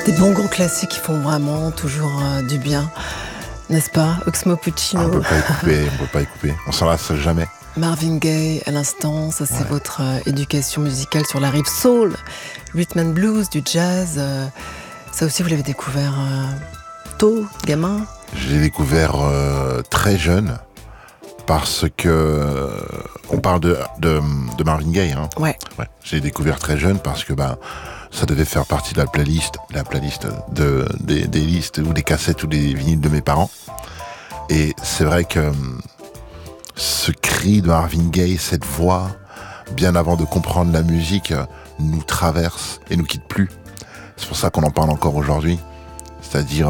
Des bons gros classiques qui font vraiment toujours du bien, n'est-ce pas? Oxmo Puccino. On ne peut pas y couper, on s'en lasse jamais. Marvin Gaye, à l'instant, ça c'est votre éducation musicale sur la rive soul, rhythm and blues, du jazz. Ça aussi vous l'avez découvert tôt, gamin? Je l'ai découvert très jeune, parce que on parle de Marvin Gaye. Hein. Ouais. Je l'ai découvert très jeune parce que ça devait faire partie de la playlist des listes ou des cassettes ou des vinyles de mes parents. Et c'est vrai que ce cri de Marvin Gaye, cette voix, bien avant de comprendre la musique, nous traverse et nous quitte plus. C'est pour ça qu'on en parle encore aujourd'hui. C'est-à-dire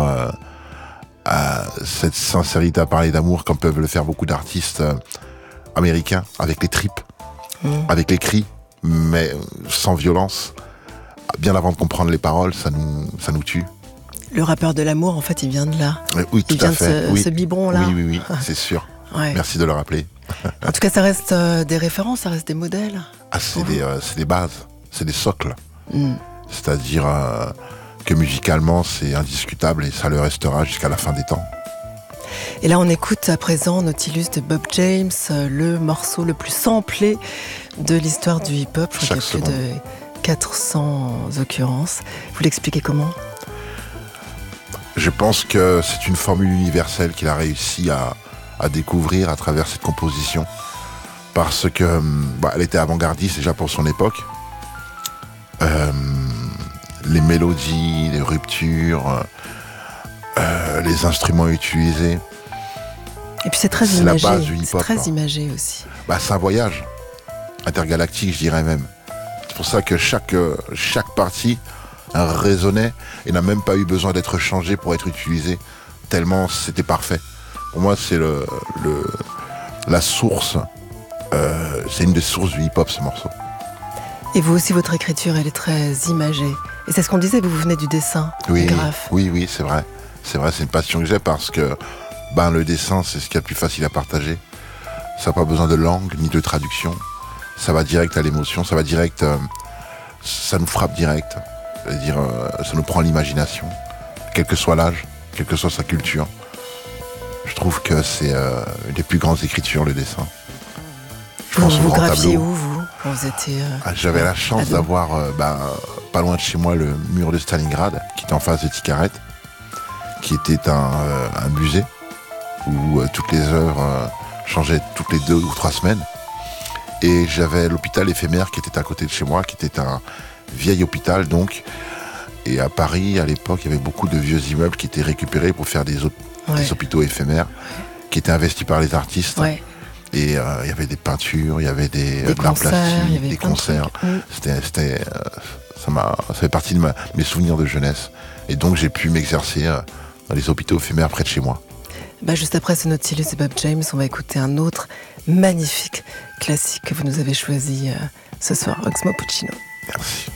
cette sincérité à parler d'amour, comme peuvent le faire beaucoup d'artistes américains, avec les tripes, avec les cris, mais sans violence. Bien avant de comprendre les paroles, ça nous tue. Le rappeur de l'amour, en fait, il vient de là. Oui, tout à fait. Ce biberon-là. Oui, c'est sûr. Ouais. Merci de le rappeler. En tout cas, ça reste des références, ça reste des modèles. C'est des bases, c'est des socles. C'est-à-dire que musicalement, c'est indiscutable et ça le restera jusqu'à la fin des temps. Et là, on écoute à présent Nautilus de Bob James, le morceau le plus samplé de l'histoire du hip-hop. Je crois qu'il y a plus de 400 occurrences. Vous l'expliquez comment ? Je pense que c'est une formule universelle qu'il a réussi à découvrir à travers cette composition. Parce que elle était avant-gardiste déjà pour son époque. Les mélodies, les ruptures, les instruments utilisés. Et puis c'est très imagé. La base du hip-hop. C'est très imagé aussi. C'est un voyage intergalactique, je dirais même. C'est pour ça que chaque partie résonnait et n'a même pas eu besoin d'être changée pour être utilisée, tellement c'était parfait. Pour moi, c'est la source, c'est une des sources du hip-hop, ce morceau. Et vous aussi, votre écriture, elle est très imagée. Et c'est ce qu'on disait, vous venez du dessin, du graphe. Oui, c'est vrai. C'est vrai, c'est une passion que j'ai parce que le dessin, c'est ce qu'il y a de plus facile à partager. Ça n'a pas besoin de langue ni de traduction. Ça va direct à l'émotion, ça va direct, ça nous frappe direct. C'est-à-dire, ça nous prend l'imagination, quel que soit l'âge, quelle que soit sa culture. Je trouve que c'est une des plus grandes écritures, le dessin. Vous graphiez où, vous, quand vous étiez J'avais la chance d'avoir, pas loin de chez moi, le mur de Stalingrad, qui était en face de Tikaret, qui était un musée où toutes les œuvres changeaient toutes les 2 ou 3 semaines. Et j'avais l'hôpital éphémère qui était à côté de chez moi, qui était un vieil hôpital donc. Et à Paris, à l'époque, il y avait beaucoup de vieux immeubles qui étaient récupérés pour faire des hôpitaux éphémères, qui étaient investis par les artistes. Ouais. Et il y avait des peintures, il y avait des arts plastiques, des concerts. Ça fait partie de mes souvenirs de jeunesse. Et donc j'ai pu m'exercer dans les hôpitaux éphémères près de chez moi. Juste après ce Nautilus et Bob James, on va écouter un autre magnifique classique que vous nous avez choisi ce soir, Oxmo Puccino. Merci.